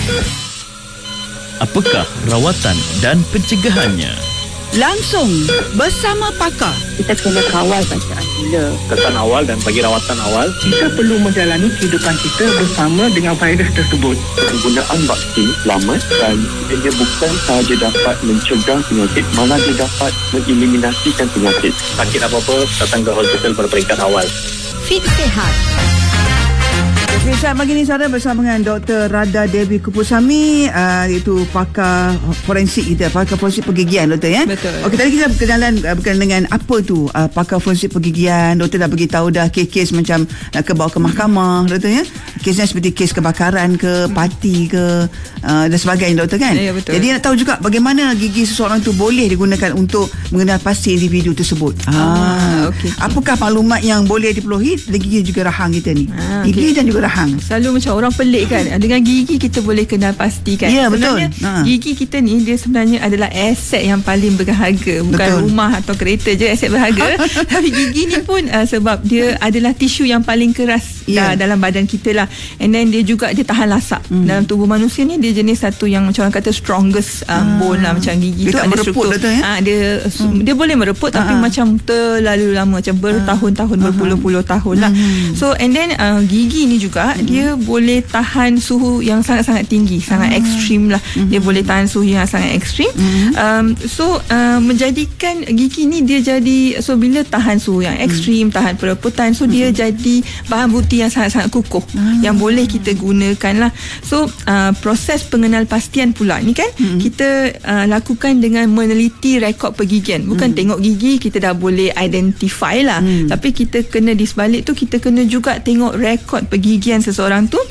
Apakah rawatan dan pencegahannya? Langsung bersama pakar. Kita kena kawal bacaan gula. Kesan awal dan bagi rawatan awal. Kita perlu menjalani kehidupan kita bersama dengan virus tersebut. Penggunaan vaksin selamat dan dia bukan sahaja dapat mencegah penyakit, malah dia dapat mengeliminasikan penyakit. Sakit apa-apa, datang ke hospital pada peringkat awal. Fit Sihat. Okay, sihat pagi ni saudara bersama dengan Dr. Radha Dewi Kupusami, iaitu pakar forensik kita, pakar forensik pergigian, doktor ya. Betul. Okey, tadi kita berkenalan berkenaan dengan apa tu pakar forensik pergigian. Doktor dah bagi tahu dah kes-kes macam nak bawa ke mahkamah, doktor ya. Kesnya seperti kes kebakaran ke, parti ke, dan sebagainya, doktor kan. Ya, betul. Jadi nak tahu juga bagaimana gigi seseorang tu boleh digunakan untuk mengenal pasti individu tersebut. Okey. Apakah maklumat yang boleh diperolehi dari gigi juga rahang kita ni? Gigi dan juga rahang. Selalu macam orang pelik kan, dengan gigi kita boleh kenal pasti kan. Ya, sebenarnya betul. Gigi kita ni dia sebenarnya adalah aset yang paling berharga. Bukan betul. Rumah atau kereta je aset berharga. Tapi gigi ni pun sebab dia adalah tisu yang paling keras dalam badan kita lah. And then dia juga dia tahan lasak. Dalam tubuh manusia ni dia jenis satu yang macam orang kata strongest bone lah. Macam gigi dia tu ada struktur. Dia boleh mereput tapi macam terlalu lama, macam bertahun-tahun, berpuluh-puluh tahun lah. So and then gigi ni juga dia boleh tahan suhu yang sangat-sangat tinggi, sangat ekstrim lah. Dia boleh tahan suhu yang sangat ekstrim. Menjadikan gigi ni dia jadi, so bila tahan suhu yang ekstrim, tahan pereputan, so dia jadi bahan bukti yang sangat-sangat kukuh yang boleh kita gunakan lah. So proses pengenalpastian pula ni kan kita lakukan dengan meneliti rekod pergigian. Bukan tengok gigi kita dah boleh identify lah, tapi kita kena di sebalik tu kita kena juga tengok rekod pergigian seseorang tu.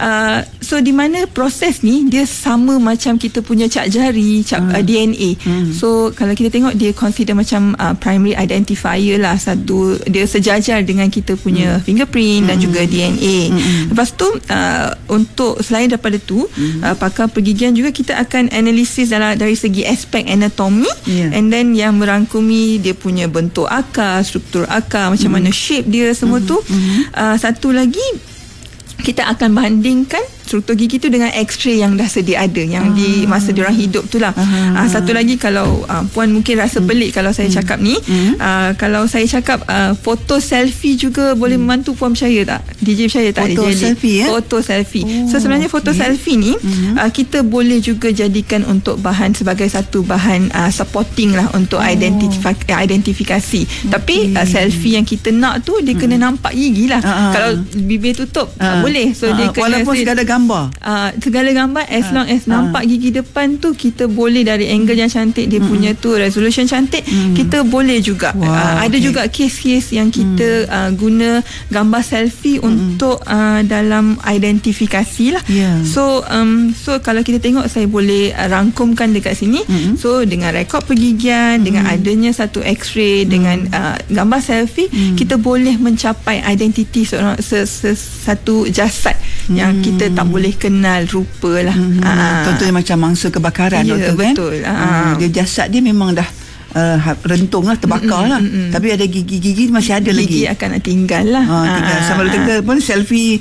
So di mana proses ni dia sama macam kita punya cap jari, cap DNA. So kalau kita tengok dia consider macam primary identifier lah. Satu, dia sejajar dengan kita punya fingerprint dan juga DNA. Lepas tu untuk selain daripada tu pakar pergigian juga kita akan analisis dari segi aspek anatomi, and then yang merangkumi dia punya bentuk akar, struktur akar, macam mana shape dia semua tu. Satu lagi kita akan bandingkan struktur gigi tu dengan X-ray yang dah sedia ada, yang di masa diorang hidup tu lah. Satu lagi, kalau puan mungkin rasa pelik kalau saya cakap ni, kalau saya cakap foto selfie juga boleh membantu, puan percaya tak? DJ percaya tak? Foto selfie Foto selfie. So sebenarnya foto selfie ni kita boleh juga jadikan untuk bahan, sebagai satu bahan supporting lah untuk identifikasi. Tapi selfie yang kita nak tu dia kena nampak gigi lah. Kalau bibir tutup boleh. So dia kena walaupun segala gambar, segala gambar as long as nampak gigi depan tu, kita boleh dari angle yang cantik dia punya tu, resolution cantik, kita boleh juga. Ada juga kes-kes yang kita guna gambar selfie untuk dalam identifikasi lah. So kalau kita tengok, saya boleh rangkumkan dekat sini. So dengan rekod pergigian, dengan adanya satu X-ray, dengan gambar selfie, kita boleh mencapai identiti seorang, satu jasad yang kita tak boleh kenal rupa lah. Contohnya macam mangsa kebakaran, doktor, kan? Betul. Dia jasad dia memang dah rentung lah, terbakar lah. Tapi ada gigi masih ada gigi lagi. akan tinggal lah. Tinggal. Sama kita pun selfie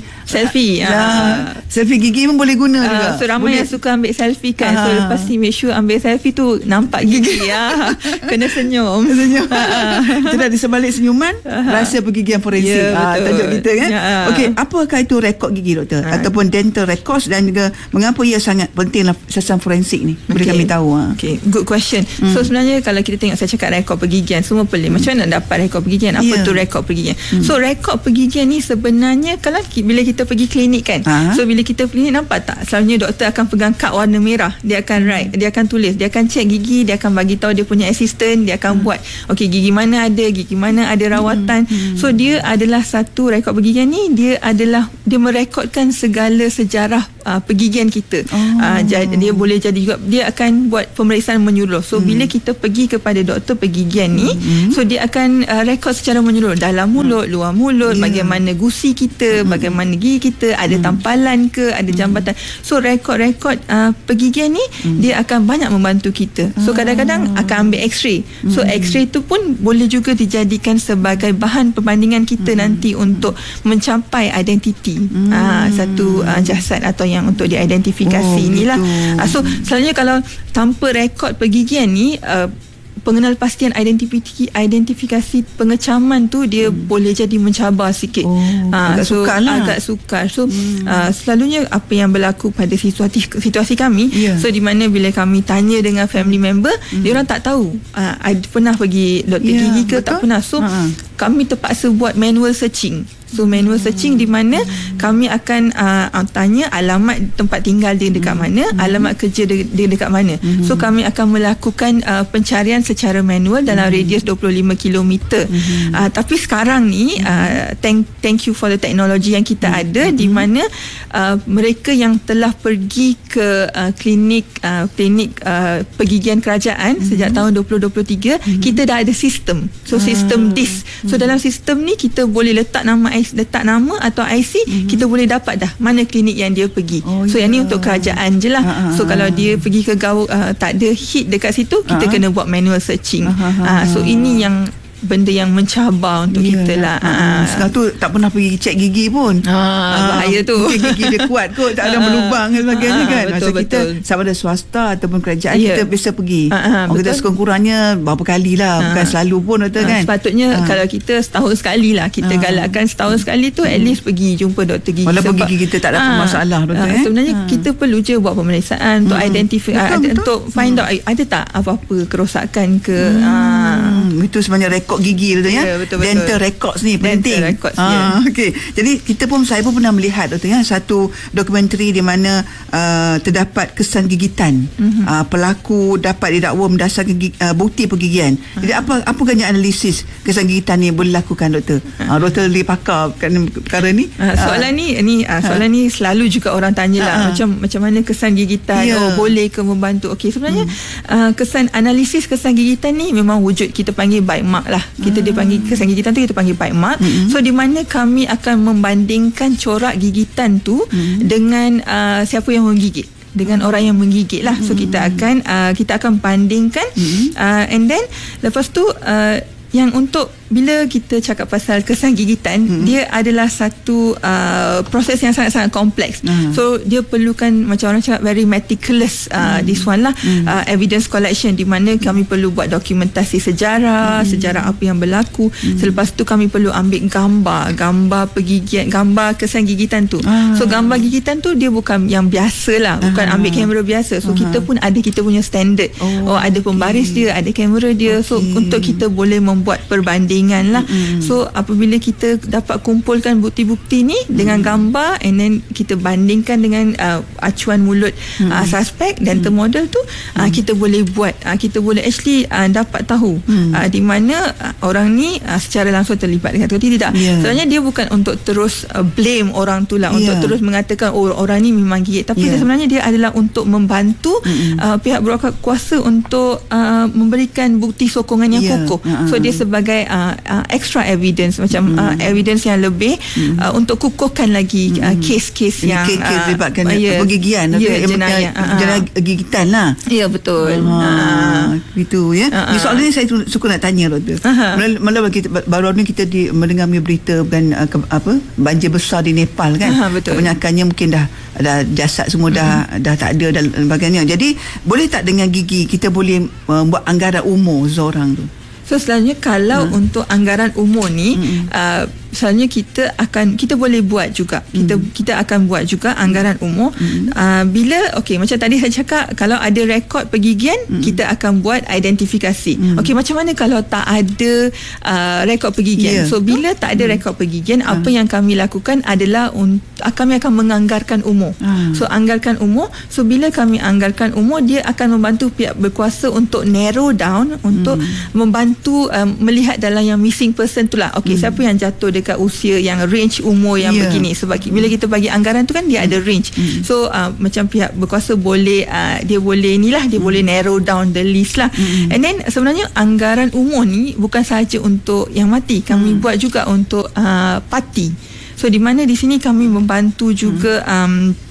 gigi pun boleh guna juga. So ramai yang suka ambil selfie kan. So lepas ni make sure ambil selfie tu nampak gigi. Kena senyum. Kita dah di sebalik senyuman rasa pergigian forensik. Tajuk kita kan. Okey, apakah itu rekod gigi, doktor? Ataupun dental records, dan juga mengapa ia sangat pentinglah siasatan forensik ni? Boleh kami tahu. Okay, good question. So sebenarnya kalau kita tengok, saya cakap rekod pergigian, semua pelik. Macam mana nak dapat rekod pergigian? Apa tu rekod pergigian? So rekod pergigian ni sebenarnya kalau bila kita pergi klinik kan, so bila kita pergi klinik, nampak tak selalunya doktor akan pegang kad warna merah, dia akan write, dia akan tulis, dia akan cek gigi, dia akan bagi tahu dia punya assistant, dia akan buat okey gigi mana ada rawatan. So dia adalah satu rekod pergigian ni, dia merekodkan segala sejarah pergigian kita. Dia boleh jadi juga, dia akan buat pemeriksaan menyeluruh. So bila kita pergi kepada doktor pergigian ni, so dia akan rekod secara menyeluruh, dalam mulut, luar mulut, bagaimana gusi kita, bagaimana gigi kita, ada tampalan ke, ada jambatan. So rekod-rekod pergigian ni dia akan banyak membantu kita. So kadang-kadang akan ambil X-ray. So X-ray tu pun boleh juga dijadikan sebagai bahan perbandingan kita nanti untuk mencapai identiti satu jasad atau yang yang untuk diidentifikasi inilah. So selalunya kalau tanpa rekod pergigian ni, pengenalpastian identifikasi pengecaman tu dia boleh jadi mencabar sikit. Agak sukar. So selalunya apa yang berlaku pada situasi kami, so di mana bila kami tanya dengan family member, dia orang tak tahu pernah pergi doktor gigi ke, tak pernah. So kami terpaksa buat manual searching. So manual searching di mana kami akan tanya alamat tempat tinggal dia dekat mana, alamat kerja dia dekat mana. So kami akan melakukan pencarian secara manual dalam radius 25 km. Tapi sekarang ni thank you for the technology yang kita ada, di mana mereka yang telah pergi ke klinik pergigian kerajaan sejak tahun 2023, kita dah ada sistem. So sistem DIS. So dalam sistem ni kita boleh letak nama atau IC, kita boleh dapat dah mana klinik yang dia pergi. So yang ni untuk kerajaan je lah. So kalau dia pergi ke tak ada hit dekat situ, kita kena buat manual searching. So ini yang benda yang mencabar untuk kita lah. Sekarang tu tak pernah pergi cek gigi pun. Bahaya tu. Mungkin gigi dia kuat kot, tak ada berlubang dan sebagainya kan. Masa kita sama ada swasta ataupun kerajaan, kita biasa pergi. Kita sekurang-kurangnya berapa kali lah, bukan selalu pun doktor kan. Sepatutnya kalau kita setahun sekali lah, kita galakkan setahun sekali tu at least pergi jumpa doktor gigi. Walaupun gigi kita tak ada masalah doktor. Sebenarnya kita perlu je buat pemeriksaan untuk untuk find out ada tak apa-apa kerosakan ke. Itu sebenarnya rekod gigi tu ya. Betul. Dental records ni penting. Okey. Jadi saya pun pernah melihat doktor ya, satu dokumentari di mana terdapat kesan gigitan. Pelaku dapat didakwa berdasarkan bukti pergigian. Jadi apa agaknya analisis kesan gigitan ni boleh lakukan doktor? Doktor lebih pakar perkara ni. Soalan ni selalu juga orang tanyalah, macam mana kesan gigitan, boleh ke membantu. Okey, sebenarnya analisis kesan gigitan ni memang wujud, kita panggil bite mark lah. Kita dia panggil kesan gigitan tu, kita panggil bite mark. So di mana kami akan membandingkan corak gigitan tu dengan siapa yang menggigit, dengan orang yang menggigit lah. So kita akan bandingkan, and then lepas tu yang untuk bila kita cakap pasal kesan gigitan, dia adalah satu proses yang sangat-sangat kompleks. So dia perlukan, macam orang cakap, very meticulous this one lah, evidence collection, di mana kami perlu buat dokumentasi sejarah apa yang berlaku. Selepas tu kami perlu ambil gambar pergigian, gambar kesan gigitan tu. So gambar gigitan tu dia bukan yang biasa lah, bukan ambil kamera biasa. So kita pun ada kita punya standard. Ada pembaris dia, ada kamera dia. So untuk kita boleh membuat perbandingan lah. So apabila kita dapat kumpulkan bukti-bukti ni dengan gambar, and then kita bandingkan dengan acuan mulut suspek, dental model tu, kita boleh buat, kita boleh actually dapat tahu di mana orang ni secara langsung terlibat dengan atau tidak. Sebenarnya dia bukan untuk terus blame orang tu lah, untuk terus mengatakan orang ni memang gigit, tapi sebenarnya dia adalah untuk membantu pihak berkuasa untuk memberikan bukti sokongan yang kukuh. So dia sebagai extra evidence, macam evidence yang lebih untuk kukuhkan lagi kes-kes yang melibatkan pergigian, jenayah gigitan lah. Ya, betul. Itu ya. Soalan ni saya suka nak tanya doktor. Malah baru ni kita mendengar berita banjir besar di Nepal kan. Kebanyakannya mungkin dah jasad semua dah tak ada dan sebagainya. Jadi boleh tak dengan gigi kita boleh buat anggaran umur seorang tu? So selalunya kalau untuk anggaran umur ni, selalunya kita boleh buat juga. Kita akan buat juga anggaran umur. Bila macam tadi saya cakap, kalau ada rekod pergigian, kita akan buat identifikasi. Macam mana kalau tak ada rekod pergigian? So bila tak ada rekod pergigian, apa yang kami lakukan adalah kami akan menganggarkan umur. So anggarkan umur. So bila kami anggarkan umur, dia akan membantu pihak berkuasa untuk narrow down, untuk membantu melihat dalam yang missing person tu lah. Siapa yang jatuh dekat usia yang range umur yang begini. Sebab bila kita bagi anggaran tu kan, dia ada range. So macam pihak berkuasa boleh dia boleh narrow down the list lah. And then sebenarnya anggaran umur ni bukan sahaja untuk yang mati, kami buat juga untuk parti. So di mana di sini kami membantu juga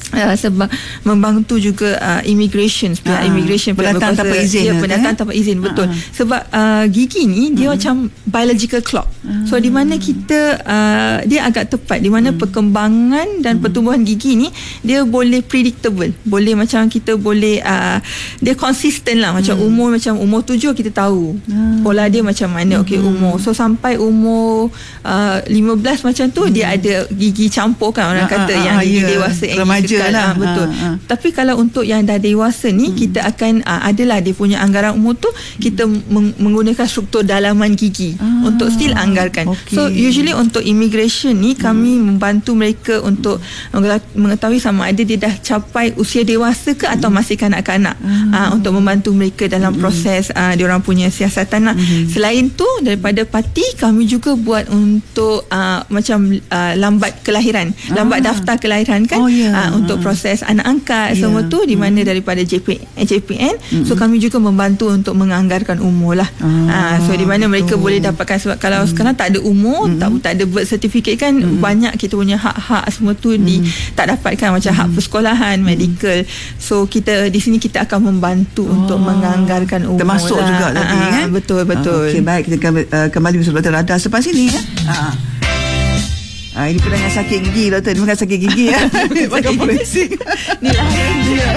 sebab membantu juga immigration pendatang tanpa izin pendatang tanpa izin betul sebab gigi ni dia macam biological clock so di mana kita dia agak tepat di mana perkembangan dan pertumbuhan gigi ni dia boleh predictable boleh macam kita boleh dia konsisten lah macam umur 7 kita tahu pola dia macam mana umur so sampai umur 15 macam tu dia ada gigi campur kan orang kata yang gigi dewasa remaja lah. Betul. Tapi kalau untuk yang dah dewasa ni kita akan adalah dia punya anggaran umur tu kita menggunakan struktur dalaman gigi untuk still anggarkan. So usually untuk immigration ni kami membantu mereka untuk mengetahui sama ada dia dah capai usia dewasa ke atau masih kanak-kanak untuk membantu mereka dalam proses diorang punya siasatan lah. Selain tu daripada parti kami juga buat untuk macam lambat kelahiran, lambat daftar kelahiran kan untuk proses anak angkat semua tu di mana daripada JPN so kami juga membantu untuk menganggarkan umur lah so di mana mereka boleh dapatkan sebab kalau sekarang tak ada umur tak ada birth certificate kan banyak kita punya hak-hak semua tu tak dapatkan macam hak persekolahan medical so kita di sini kita akan membantu untuk menganggarkan umur termasuk lah. Juga tadi kan betul okey baik kita kembali bersama Dr. Radha selepas ini ini pernah yang sakit gigi doktor. Ini bukan sakit gigi ya. Pakai forensik. Ni lah.